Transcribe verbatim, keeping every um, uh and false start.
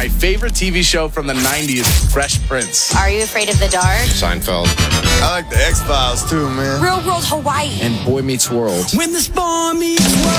my favorite T V show from the nineties, Fresh Prince. Are you afraid of the dark? Seinfeld. I like the X-Files too, man. Real World Hawaii. And Boy Meets World. When the storm meets world.